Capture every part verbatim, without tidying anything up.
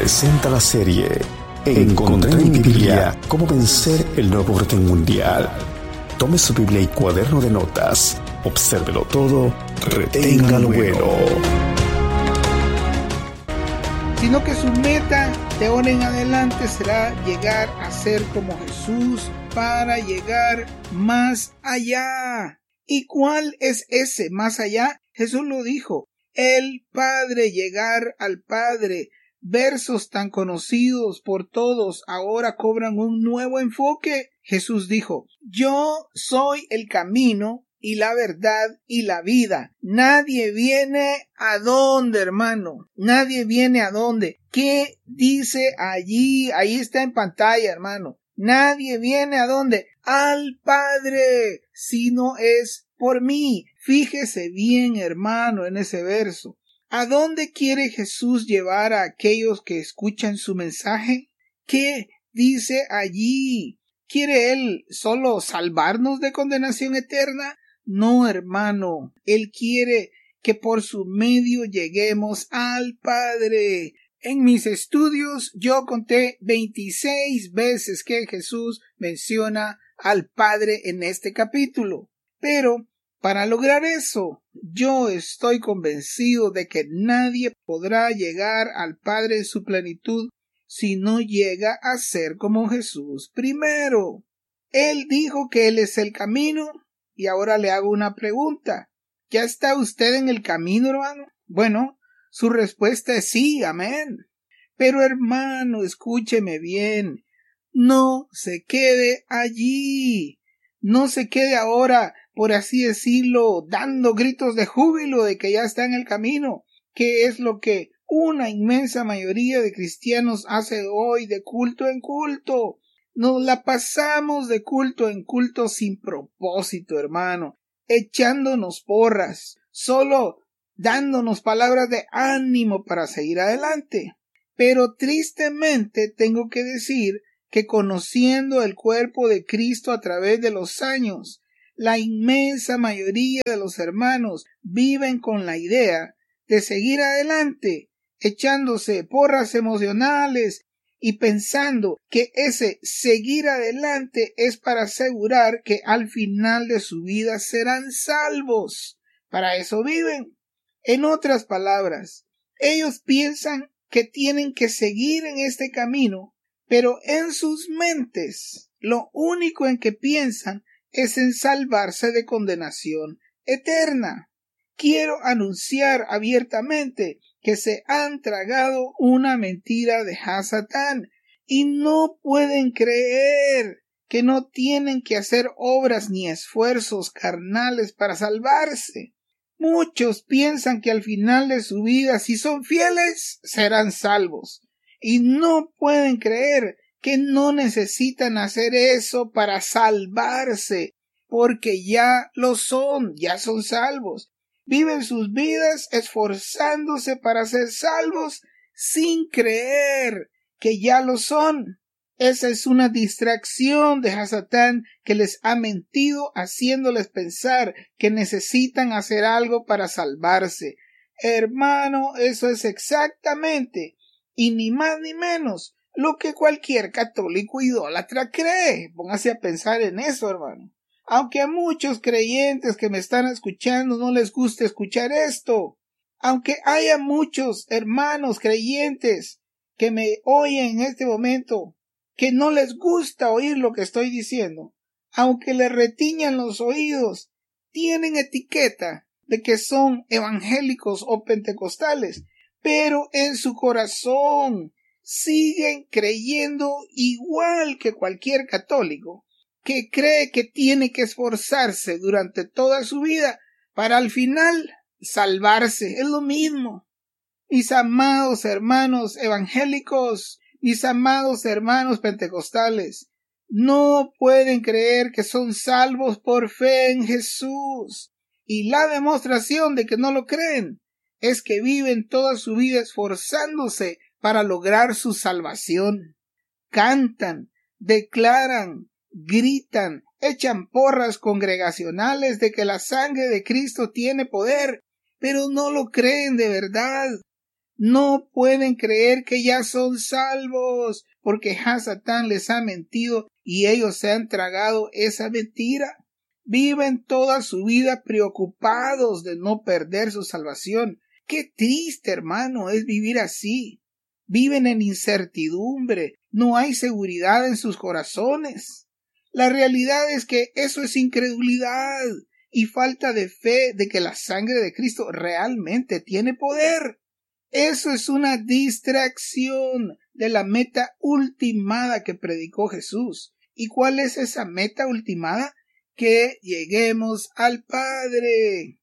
presenta la serie Encontré en mi Biblia cómo vencer el nuevo orden mundial. Tome su Biblia y cuaderno de notas, obsérvelo todo, retenga lo bueno. Sino que su meta de ahora en adelante será llegar a ser como Jesús para llegar más allá. ¿Y cuál es ese más allá? Jesús lo dijo, el Padre, llegar al Padre. Versos tan conocidos por todos ahora cobran un nuevo enfoque. Jesús dijo, yo soy el camino y la verdad y la vida. Nadie viene a dónde, hermano. Nadie viene a dónde. ¿Qué dice allí? Ahí está en pantalla, hermano. Nadie viene a dónde. Al Padre, si no es por mí. Fíjese bien, hermano, en ese verso. ¿A dónde quiere Jesús llevar a aquellos que escuchan su mensaje? ¿Qué dice allí? ¿Quiere Él solo salvarnos de condenación eterna? No, hermano. Él quiere que por su medio lleguemos al Padre. En mis estudios yo conté veintiséis veces que Jesús menciona al Padre en este capítulo. Pero para lograr eso, yo estoy convencido de que nadie podrá llegar al Padre en su plenitud si no llega a ser como Jesús primero. Él dijo que Él es el camino, y ahora le hago una pregunta. ¿Ya está usted en el camino, hermano? Bueno, su respuesta es sí, amén. Pero hermano, escúcheme bien, no se quede allí, no se quede ahora, por así decirlo, dando gritos de júbilo de que ya está en el camino, que es lo que una inmensa mayoría de cristianos hace hoy de culto en culto. Nos la pasamos de culto en culto sin propósito, hermano, echándonos porras, solo dándonos palabras de ánimo para seguir adelante. Pero tristemente tengo que decir que conociendo el cuerpo de Cristo a través de los años, la inmensa mayoría de los hermanos viven con la idea de seguir adelante, echándose porras emocionales y pensando que ese seguir adelante es para asegurar que al final de su vida serán salvos. Para eso viven. En otras palabras, ellos piensan que tienen que seguir en este camino, pero en sus mentes lo único en que piensan es en salvarse de condenación eterna. Quiero anunciar abiertamente que se han tragado una mentira de Hasatán y no pueden creer que no tienen que hacer obras ni esfuerzos carnales para salvarse. Muchos piensan que al final de su vida, si son fieles, serán salvos, y no pueden creer que no necesitan hacer eso para salvarse, porque ya lo son, ya son salvos. Viven sus vidas esforzándose para ser salvos sin creer que ya lo son. Esa es una distracción de Hasatán que les ha mentido haciéndoles pensar que necesitan hacer algo para salvarse. Hermano, eso es exactamente, y ni más ni menos, lo que cualquier católico idólatra cree. Póngase a pensar en eso, hermano. Aunque a muchos creyentes que me están escuchando no les guste escuchar esto, aunque haya muchos hermanos creyentes que me oyen en este momento, que no les gusta oír lo que estoy diciendo, aunque les retiñan los oídos, tienen etiqueta de que son evangélicos o pentecostales, pero en su corazón siguen creyendo igual que cualquier católico, que cree que tiene que esforzarse durante toda su vida para al final salvarse. Es lo mismo. Mis amados hermanos evangélicos, mis amados hermanos pentecostales, no pueden creer que son salvos por fe en Jesús. Y la demostración de que no lo creen es que viven toda su vida esforzándose para lograr su salvación. Cantan, declaran, gritan, echan porras congregacionales de que la sangre de Cristo tiene poder, pero no lo creen de verdad. no pueden creer que ya son salvos, porque Hasatán les ha mentido y ellos se han tragado esa mentira. Viven toda su vida preocupados de no perder su salvación. Qué triste, hermano, es vivir así. Viven en incertidumbre, no hay seguridad en sus corazones. La realidad es que eso es incredulidad y falta de fe de que la sangre de Cristo realmente tiene poder. Eso es una distracción de la meta ultimada que predicó Jesús. ¿Y cuál es esa meta ultimada? Que lleguemos al Padre.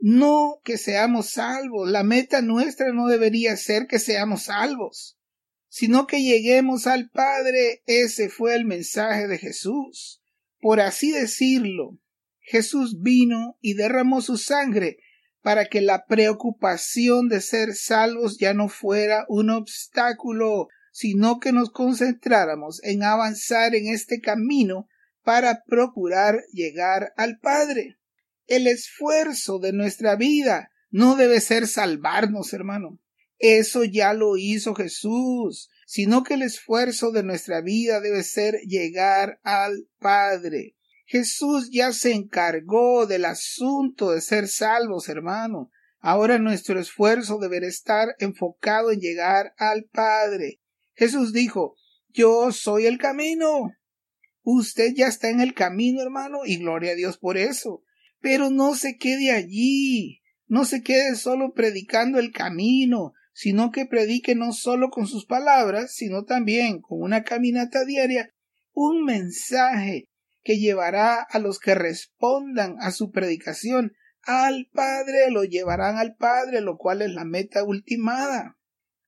No que seamos salvos. La meta nuestra no debería ser que seamos salvos, sino que lleguemos al Padre. Ese fue el mensaje de Jesús. Por así decirlo, Jesús vino y derramó su sangre para que la preocupación de ser salvos ya no fuera un obstáculo, sino que nos concentráramos en avanzar en este camino para procurar llegar al Padre. El esfuerzo de nuestra vida no debe ser salvarnos, hermano. Eso ya lo hizo Jesús, sino que el esfuerzo de nuestra vida debe ser llegar al Padre. Jesús ya se encargó del asunto de ser salvos, hermano. Ahora nuestro esfuerzo deberá estar enfocado en llegar al Padre. Jesús dijo, yo soy el camino. Usted ya está en el camino, hermano, y gloria a Dios por eso. Pero no se quede allí. No se quede solo predicando el camino, sino que predique no solo con sus palabras, sino también con una caminata diaria, un mensaje que llevará a los que respondan a su predicación al Padre, lo llevarán al Padre, lo cual es la meta ultimada.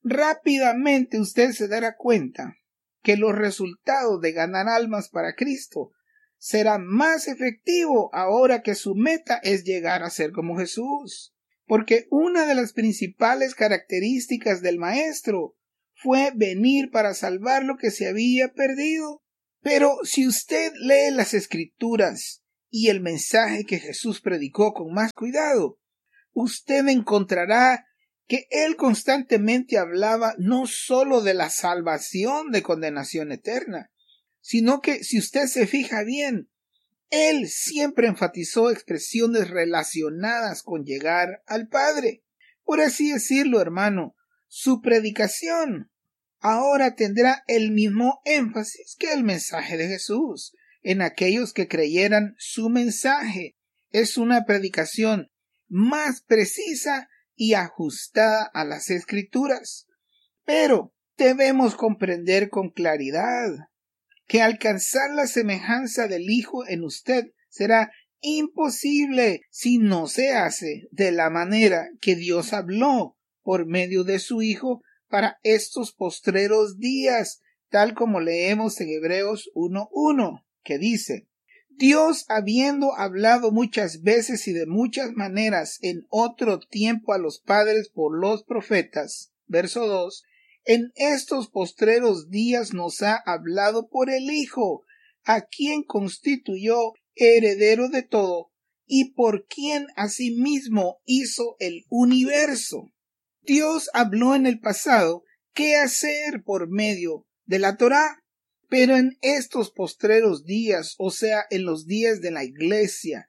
Rápidamente usted se dará cuenta que los resultados de ganar almas para Cristo serán más efectivos ahora que su meta es llegar a ser como Jesús. Porque una de las principales características del Maestro fue venir para salvar lo que se había perdido. Pero si usted lee las Escrituras y el mensaje que Jesús predicó con más cuidado, usted encontrará que él constantemente hablaba no solo de la salvación de condenación eterna, sino que, si usted se fija bien, él siempre enfatizó expresiones relacionadas con llegar al Padre. Por así decirlo, hermano, su predicación ahora tendrá el mismo énfasis que el mensaje de Jesús en aquellos que creyeran su mensaje. Es una predicación más precisa y ajustada a las Escrituras. Pero debemos comprender con claridad que alcanzar la semejanza del Hijo en usted será imposible si no se hace de la manera que Dios habló por medio de su Hijo para estos postreros días, tal como leemos en Hebreos uno uno, que dice: Dios, habiendo hablado muchas veces y de muchas maneras en otro tiempo a los padres por los profetas, verso dos, en estos postreros días nos ha hablado por el Hijo, a quien constituyó heredero de todo y por quien asimismo hizo el universo. Dios habló en el pasado qué hacer por medio de la Torá, pero en estos postreros días, o sea, en los días de la iglesia,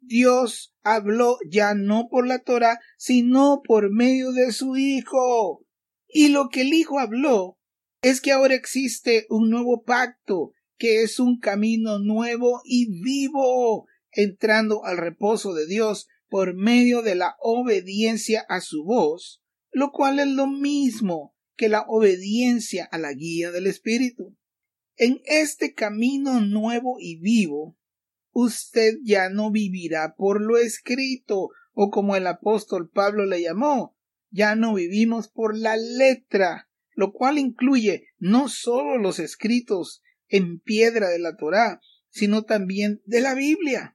Dios habló ya no por la Torá, sino por medio de su Hijo. Y lo que el Hijo habló es que ahora existe un nuevo pacto, que es un camino nuevo y vivo, entrando al reposo de Dios por medio de la obediencia a su voz, lo cual es lo mismo que la obediencia a la guía del Espíritu. En este camino nuevo y vivo, usted ya no vivirá por lo escrito, o como el apóstol Pablo le llamó, ya no vivimos por la letra, lo cual incluye no solo los escritos en piedra de la Torá, sino también de la Biblia.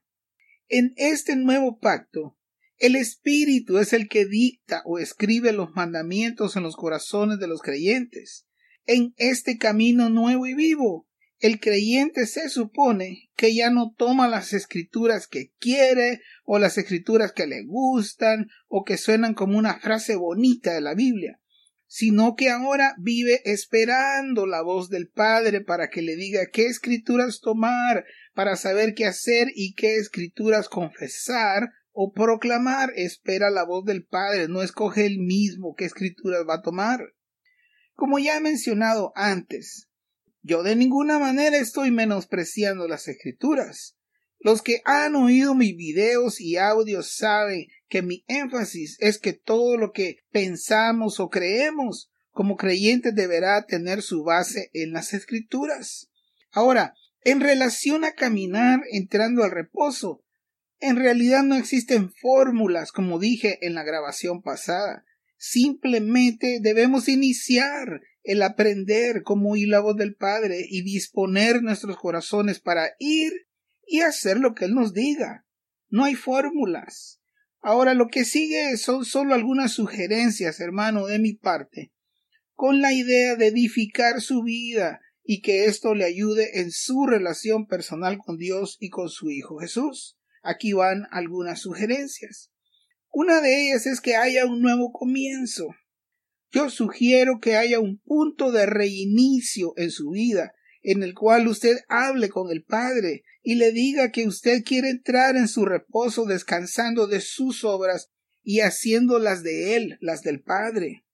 En este nuevo pacto, el Espíritu es el que dicta o escribe los mandamientos en los corazones de los creyentes. En este camino nuevo y vivo, el creyente se supone que ya no toma las escrituras que quiere o las escrituras que le gustan o que suenan como una frase bonita de la Biblia, sino que ahora vive esperando la voz del Padre para que le diga qué escrituras tomar, para saber qué hacer y qué escrituras confesar o proclamar. Espera la voz del Padre, no escoge él mismo qué escrituras va a tomar. Como ya he mencionado antes, yo de ninguna manera estoy menospreciando las escrituras. Los que han oído mis videos y audios saben que mi énfasis es que todo lo que pensamos o creemos como creyentes deberá tener su base en las escrituras. Ahora, en relación a caminar entrando al reposo, en realidad no existen fórmulas, como dije en la grabación pasada. Simplemente debemos iniciar el aprender cómo oír la voz del Padre y disponer nuestros corazones para ir y hacer lo que Él nos diga. No hay fórmulas. Ahora lo que sigue son solo algunas sugerencias, hermano, de mi parte, con la idea de edificar su vida y que esto le ayude en su relación personal con Dios y con su Hijo Jesús. Aquí van algunas sugerencias. Una de ellas es que haya un nuevo comienzo. Yo sugiero que haya un punto de reinicio en su vida, en el cual usted hable con el Padre y le diga que usted quiere entrar en su reposo descansando de sus obras y haciendo las de Él, las del Padre.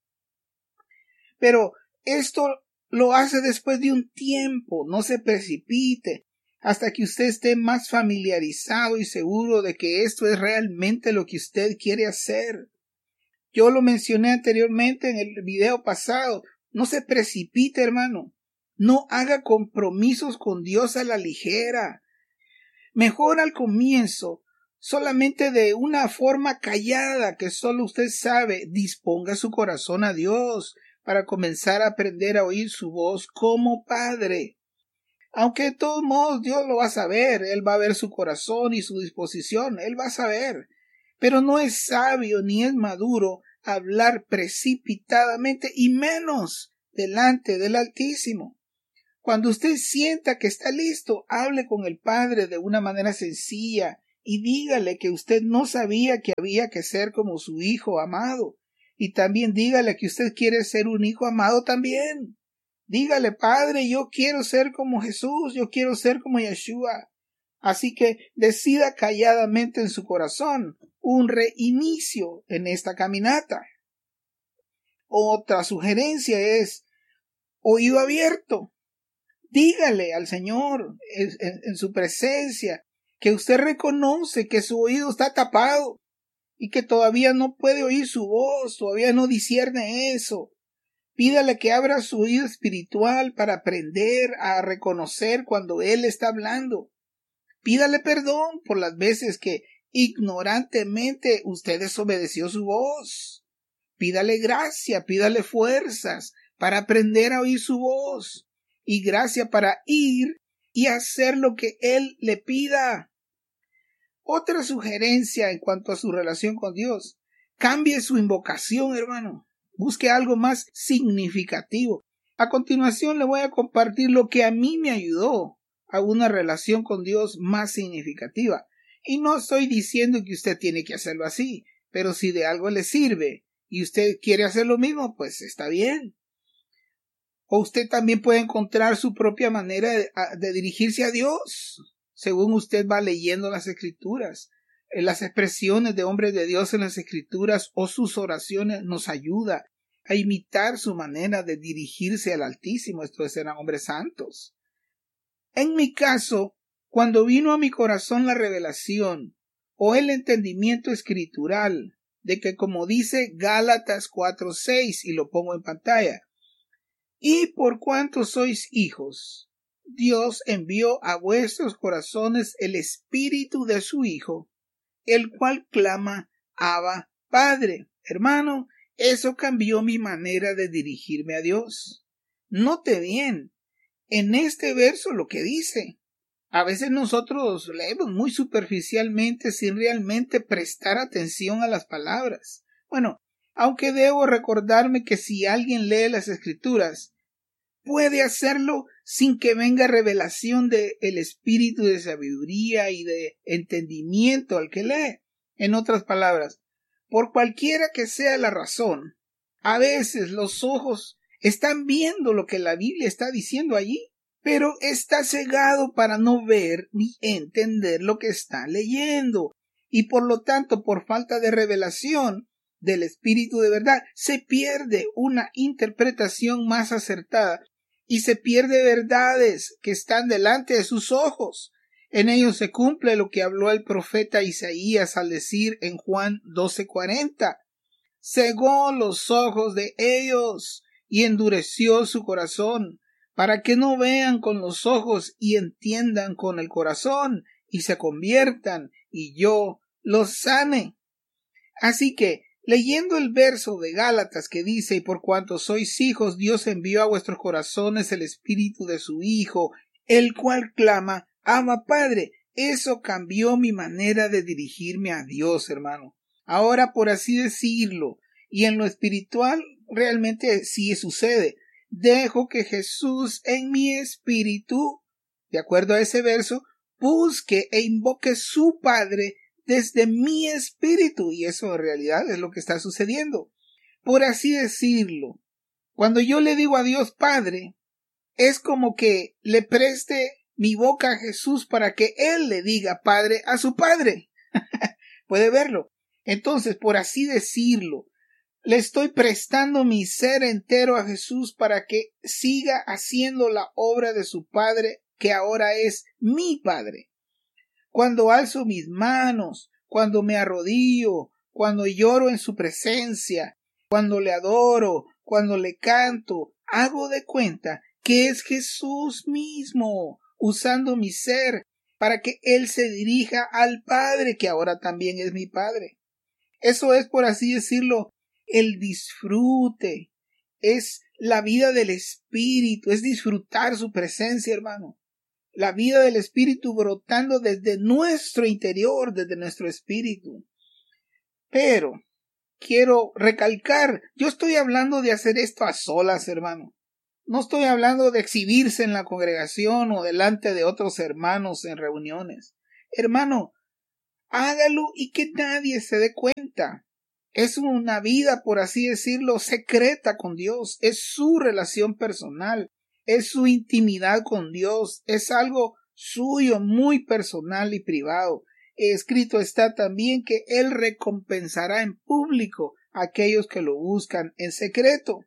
Pero esto lo hace después de un tiempo, no se precipite, hasta que usted esté más familiarizado y seguro de que esto es realmente lo que usted quiere hacer. Yo lo mencioné anteriormente en el video pasado, no se precipite, hermano. No haga compromisos con Dios a la ligera. Mejor al comienzo, solamente de una forma callada que solo usted sabe, disponga su corazón a Dios para comenzar a aprender a oír su voz como Padre. Aunque de todos modos Dios lo va a saber, Él va a ver su corazón y su disposición, Él va a saber. Pero no es sabio ni es maduro hablar precipitadamente y menos delante del Altísimo. Cuando usted sienta que está listo, hable con el Padre de una manera sencilla y dígale que usted no sabía que había que ser como su hijo amado. Y también dígale que usted quiere ser un hijo amado también. Dígale, Padre, yo quiero ser como Jesús, yo quiero ser como Yeshua. Así que decida calladamente en su corazón un reinicio en esta caminata. Otra sugerencia es oído abierto. Dígale al Señor en, en, en su presencia que usted reconoce que su oído está tapado y que todavía no puede oír su voz, todavía no discierne eso. Pídale que abra su oído espiritual para aprender a reconocer cuando Él está hablando. Pídale perdón por las veces que ignorantemente usted desobedeció su voz. Pídale gracia, pídale fuerzas para aprender a oír su voz y gracia para ir y hacer lo que Él le pida. Otra sugerencia en cuanto a su relación con Dios: cambie su invocación, hermano. Busque algo más significativo. A continuación le voy a compartir lo que a mí me ayudó a una relación con Dios más significativa. Y no estoy diciendo que usted tiene que hacerlo así, pero si de algo le sirve y usted quiere hacer lo mismo, pues está bien. O usted también puede encontrar su propia manera de, de dirigirse a Dios, según usted va leyendo las Escrituras. Las expresiones de hombres de Dios en las Escrituras o sus oraciones nos ayuda a imitar su manera de dirigirse al Altísimo. Estos eran hombres santos. En mi caso, cuando vino a mi corazón la revelación o el entendimiento escritural de que, como dice Gálatas cuatro seis, y lo pongo en pantalla, y por cuanto sois hijos, Dios envió a vuestros corazones el espíritu de su Hijo, el cual clama, Abba, Padre. Hermano, eso cambió mi manera de dirigirme a Dios. Note bien, en este verso lo que dice. A veces nosotros leemos muy superficialmente sin realmente prestar atención a las palabras. Bueno, aunque debo recordarme que si alguien lee las Escrituras, puede hacerlo sin que venga revelación del espíritu de sabiduría y de entendimiento al que lee. En otras palabras, por cualquiera que sea la razón, A veces los ojos están viendo lo que la Biblia está diciendo allí, pero está cegado para no ver ni entender lo que está leyendo. Y por lo tanto, por falta de revelación del Espíritu de verdad, se pierde una interpretación más acertada y se pierde verdades que están delante de sus ojos. En ellos se cumple lo que habló el profeta Isaías al decir en Juan doce cuarenta. Cegó los ojos de ellos y endureció su corazón, para que no vean con los ojos y entiendan con el corazón y se conviertan y yo los sane. Así que, leyendo el verso de Gálatas que dice, y por cuanto sois hijos, Dios envió a vuestros corazones el espíritu de su Hijo, el cual clama, Abba Padre. Eso cambió mi manera de dirigirme a Dios, hermano. Ahora, por así decirlo, y en lo espiritual realmente sí sucede, dejo que Jesús en mi espíritu, de acuerdo a ese verso, busque e invoque su Padre desde mi espíritu, y eso en realidad es lo que está sucediendo. Por así decirlo, cuando yo le digo a Dios Padre, es como que le preste mi boca a Jesús para que Él le diga Padre a su Padre. Puede verlo. Entonces, por así decirlo, le estoy prestando mi ser entero a Jesús para que siga haciendo la obra de su Padre, que ahora es mi Padre. Cuando alzo mis manos, cuando me arrodillo, cuando lloro en su presencia, cuando le adoro, cuando le canto, hago de cuenta que es Jesús mismo, usando mi ser para que Él se dirija al Padre, que ahora también es mi Padre. Eso es, por así decirlo, el disfrute, es la vida del Espíritu, es disfrutar su presencia, hermano. La vida del Espíritu brotando desde nuestro interior, desde nuestro espíritu. Pero quiero recalcar, yo estoy hablando de hacer esto a solas, hermano. No estoy hablando de exhibirse en la congregación o delante de otros hermanos en reuniones. Hermano, hágalo y que nadie se dé cuenta. Es una vida, por así decirlo, secreta con Dios. Es su relación personal. Es su intimidad con Dios. Es algo suyo, muy personal y privado. Escrito está también que Él recompensará en público a aquellos que lo buscan en secreto.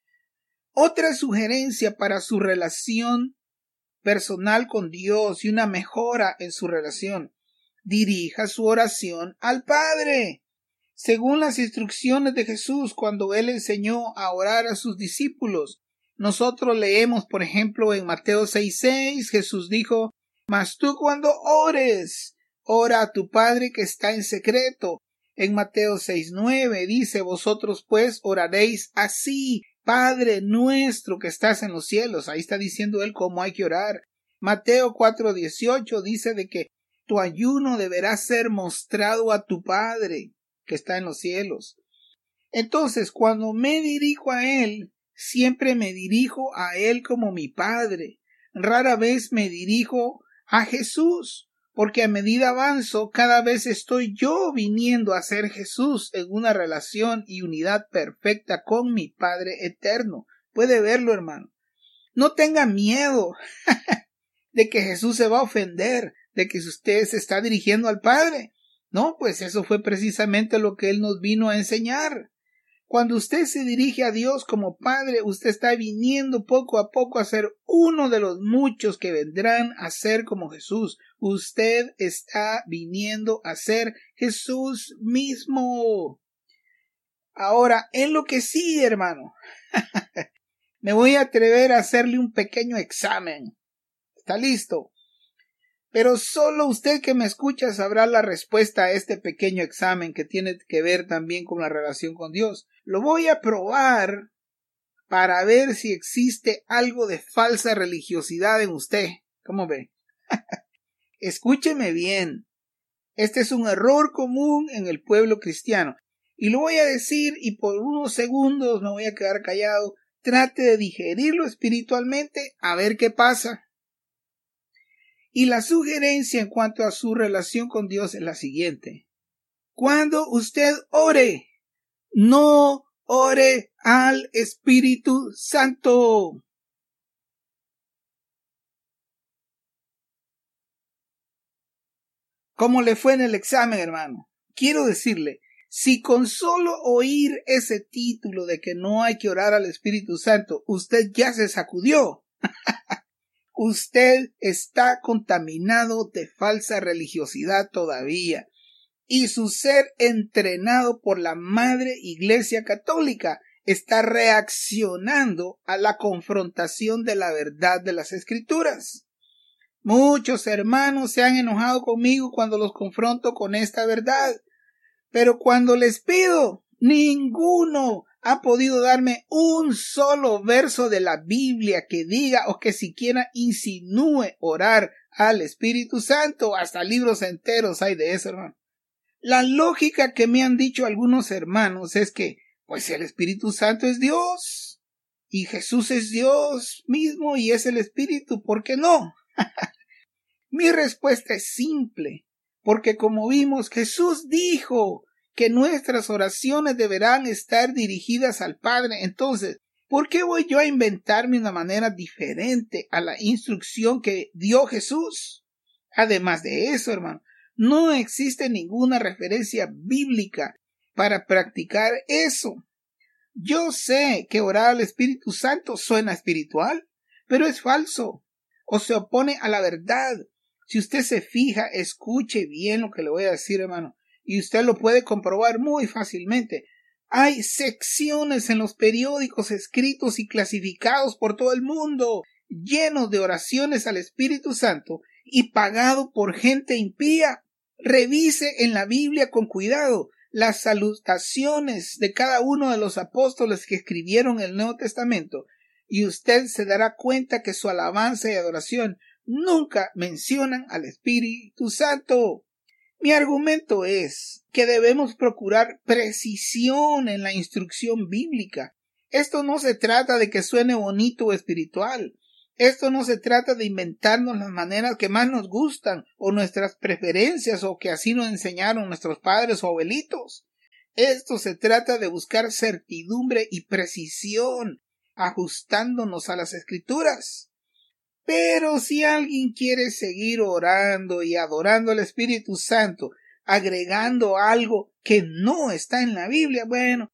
Otra sugerencia para su relación personal con Dios y una mejora en su relación. Dirija su oración al Padre. Según las instrucciones de Jesús cuando Él enseñó a orar a sus discípulos, nosotros leemos, por ejemplo, en Mateo seis seis, Jesús dijo, mas tú cuando ores, ora a tu Padre que está en secreto. En Mateo seis nueve dice, vosotros pues oraréis así, Padre nuestro que estás en los cielos. Ahí está diciendo Él cómo hay que orar. Mateo cuatro dieciocho dice de que tu ayuno deberá ser mostrado a tu Padre que está en los cielos. Entonces, cuando me dirijo a Él, siempre me dirijo a Él como mi Padre. Rara vez me dirijo a Jesús, porque a medida avanzo, cada vez estoy yo viniendo a ser Jesús en una relación y unidad perfecta con mi Padre eterno. Puede verlo, hermano. No tenga miedo de que Jesús se va a ofender, de que usted se está dirigiendo al Padre. No, pues eso fue precisamente lo que Él nos vino a enseñar. Cuando usted se dirige a Dios como Padre, usted está viniendo poco a poco a ser uno de los muchos que vendrán a ser como Jesús. Usted está viniendo a ser Jesús mismo. Ahora, en lo que sí, hermano, me voy a atrever a hacerle un pequeño examen. ¿Está listo? Pero solo usted que me escucha sabrá la respuesta a este pequeño examen que tiene que ver también con la relación con Dios. Lo voy a probar para ver si existe algo de falsa religiosidad en usted. ¿Cómo ve? Escúcheme bien. Este es un error común en el pueblo cristiano. Y lo voy a decir y por unos segundos me voy a quedar callado. Trate de digerirlo espiritualmente a ver qué pasa. Y la sugerencia en cuanto a su relación con Dios es la siguiente. Cuando usted ore, no ore al Espíritu Santo. ¿Cómo le fue en el examen, hermano? Quiero decirle, si con solo oír ese título de que no hay que orar al Espíritu Santo, usted ya se sacudió, usted está contaminado de falsa religiosidad todavía, y su ser entrenado por la Madre Iglesia Católica está reaccionando a la confrontación de la verdad de las Escrituras. Muchos hermanos se han enojado conmigo cuando los confronto con esta verdad, pero cuando les pido, ninguno ha podido darme un solo verso de la Biblia que diga o que siquiera insinúe orar al Espíritu Santo. Hasta libros enteros hay de eso, hermano. La lógica que me han dicho algunos hermanos es que, pues el Espíritu Santo es Dios, y Jesús es Dios mismo y es el Espíritu, ¿por qué no? Mi respuesta es simple, porque como vimos, Jesús dijo que nuestras oraciones deberán estar dirigidas al Padre. Entonces, ¿por qué voy yo a inventarme una manera diferente a la instrucción que dio Jesús? Además de eso, hermano, no existe ninguna referencia bíblica para practicar eso. Yo sé que orar al Espíritu Santo suena espiritual, pero es falso, o se opone a la verdad. Si usted se fija, escuche bien lo que le voy a decir, hermano, y usted lo puede comprobar muy fácilmente. Hay secciones en los periódicos escritos y clasificados por todo el mundo, llenos de oraciones al Espíritu Santo y pagado por gente impía. Revise en la Biblia con cuidado las salutaciones de cada uno de los apóstoles que escribieron el Nuevo Testamento, y usted se dará cuenta que su alabanza y adoración nunca mencionan al Espíritu Santo. Mi argumento es que debemos procurar precisión en la instrucción bíblica. Esto no se trata de que suene bonito o espiritual. Esto no se trata de inventarnos las maneras que más nos gustan o nuestras preferencias o que así nos enseñaron nuestros padres o abuelitos. Esto se trata de buscar certidumbre y precisión, ajustándonos a las Escrituras. Pero si alguien quiere seguir orando y adorando al Espíritu Santo, agregando algo que no está en la Biblia, bueno,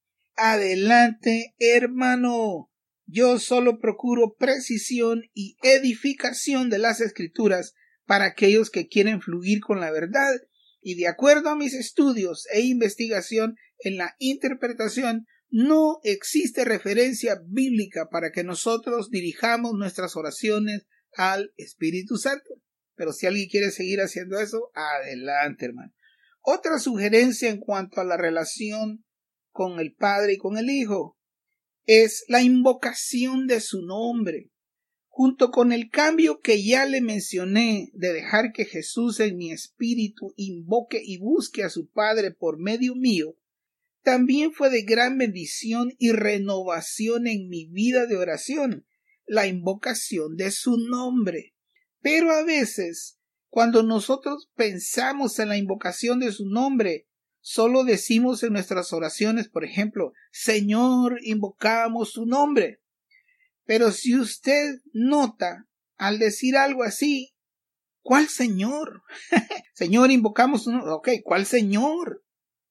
adelante, hermano. Yo solo procuro precisión y edificación de las Escrituras para aquellos que quieren fluir con la verdad, y de acuerdo a mis estudios e investigación en la interpretación, no existe referencia bíblica para que nosotros dirijamos nuestras oraciones al Espíritu Santo. Pero si alguien quiere seguir haciendo eso, adelante, hermano. Otra sugerencia en cuanto a la relación con el Padre y con el Hijo es la invocación de su nombre. Junto con el cambio que ya le mencioné de dejar que Jesús en mi espíritu invoque y busque a su Padre por medio mío, también fue de gran bendición y renovación en mi vida de oración la invocación de su nombre. Pero a veces, cuando nosotros pensamos en la invocación de su nombre, solo decimos en nuestras oraciones, por ejemplo, Señor, invocamos su nombre. Pero si usted nota, al decir algo así, ¿cuál Señor? Señor, invocamos su nombre. Ok, ¿cuál Señor?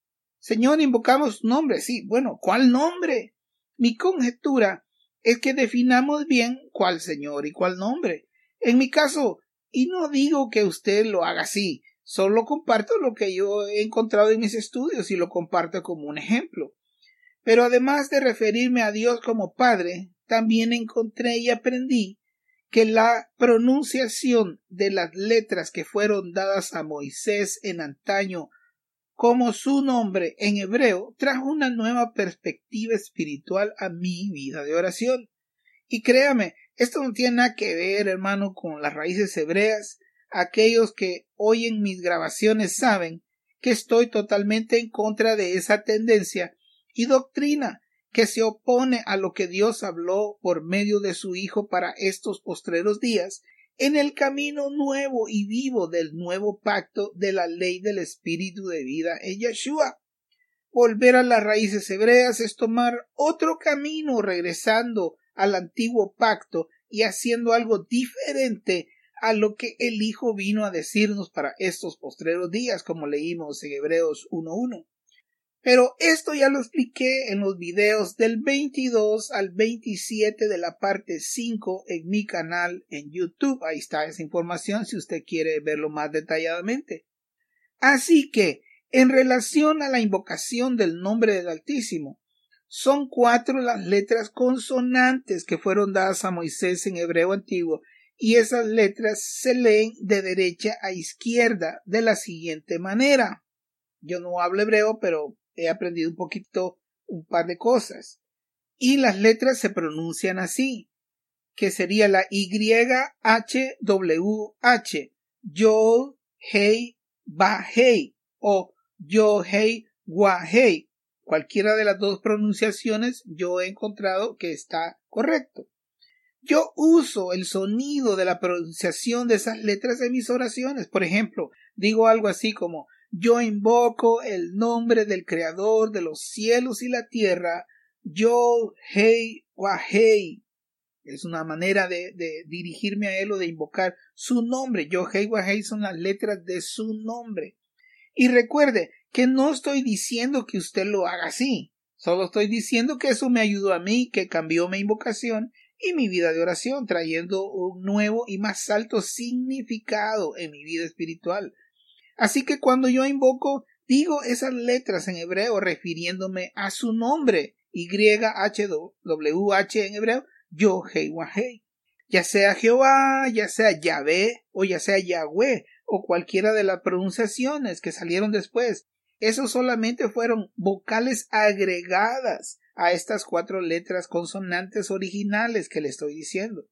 Señor, invocamos su nombre. Sí, bueno, ¿cuál nombre? Mi conjetura es que definamos bien cuál Señor y cuál nombre. En mi caso, y no digo que usted lo haga así, solo comparto lo que yo he encontrado en mis estudios y lo comparto como un ejemplo. Pero además de referirme a Dios como Padre, también encontré y aprendí que la pronunciación de las letras que fueron dadas a Moisés en antaño como su nombre en hebreo trajo una nueva perspectiva espiritual a mi vida de oración. Y créame, esto no tiene nada que ver, hermano, con las raíces hebreas. Aquellos que oyen mis grabaciones saben que estoy totalmente en contra de esa tendencia y doctrina que se opone a lo que Dios habló por medio de su Hijo para estos postreros días, en el camino nuevo y vivo del nuevo pacto de la ley del Espíritu de vida en Yeshua. Volver a las raíces hebreas es tomar otro camino, regresando al antiguo pacto y haciendo algo diferente a lo que el Hijo vino a decirnos para estos postreros días, como leímos en Hebreos uno uno. Pero esto ya lo expliqué en los videos del veintidós al veintisiete de la parte cinco en mi canal en YouTube. Ahí está esa información si usted quiere verlo más detalladamente. Así que, en relación a la invocación del nombre del Altísimo, son cuatro las letras consonantes que fueron dadas a Moisés en hebreo antiguo, y esas letras se leen de derecha a izquierda de la siguiente manera. Yo no hablo hebreo, pero he aprendido un poquito, un par de cosas. Y las letras se pronuncian así, que sería la Y H W H, Yod, Hei, Ba, Hei, o Yod, Hei, Wa, Hei. Cualquiera de las dos pronunciaciones yo he encontrado que está correcto. Yo uso el sonido de la pronunciación de esas letras en mis oraciones. Por ejemplo, digo algo así como: yo invoco el nombre del Creador de los cielos y la tierra, Yod, Hei, Wa, Hei. Es una manera de, de dirigirme a él o de invocar su nombre. Yod, Hei, Wa, Hei son las letras de su nombre. Y recuerde que no estoy diciendo que usted lo haga así. Solo estoy diciendo que eso me ayudó a mí, que cambió mi invocación y mi vida de oración, trayendo un nuevo y más alto significado en mi vida espiritual. Así que cuando yo invoco, digo esas letras en hebreo refiriéndome a su nombre, Y H W H en hebreo, Yod, Hei, Wa, Hei. Ya sea Jehová, ya sea Yahvé o ya sea Yahweh o cualquiera de las pronunciaciones que salieron después. Esos solamente fueron vocales agregadas a estas cuatro letras consonantes originales que le estoy diciendo.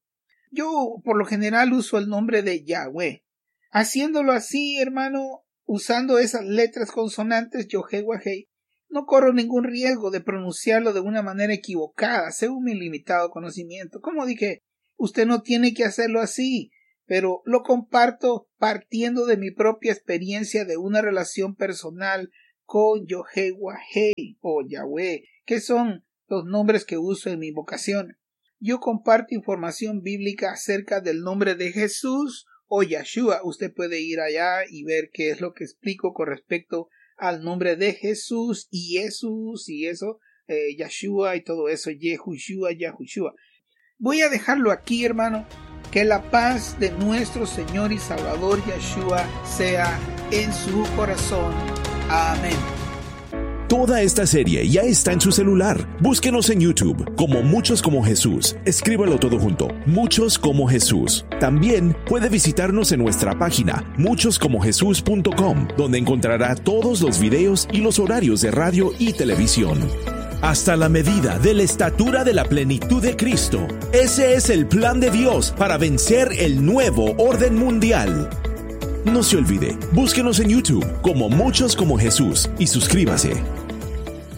Yo por lo general uso el nombre de Yahweh. Haciéndolo así, hermano, usando esas letras consonantes, Yod, Hei, Wa, Hei, no corro ningún riesgo de pronunciarlo de una manera equivocada, según mi limitado conocimiento. Como dije, usted no tiene que hacerlo así, pero lo comparto partiendo de mi propia experiencia de una relación personal con Yod, Hei, Wa, Hei o Yahweh, que son los nombres que uso en mi invocación. Yo comparto información bíblica acerca del nombre de Jesús o Yeshua. Usted puede ir allá y ver qué es lo que explico con respecto al nombre de Jesús y Jesús y eso, eh, Yeshua y todo eso, Yehushua, Yahushua. Voy a dejarlo aquí, hermano. Que la paz de nuestro Señor y Salvador Yeshua sea en su corazón. Amén. Toda esta serie ya está en su celular. Búsquenos en YouTube como Muchos como Jesús. Escríbalo todo junto, Muchos como Jesús. También puede visitarnos en nuestra página muchos como jesús punto com, donde encontrará todos los videos y los horarios de radio y televisión. Hasta la medida de la estatura de la plenitud de Cristo. Ese es el plan de Dios para vencer el nuevo orden mundial. No se olvide, búsquenos en YouTube como Muchos como Jesús y suscríbase.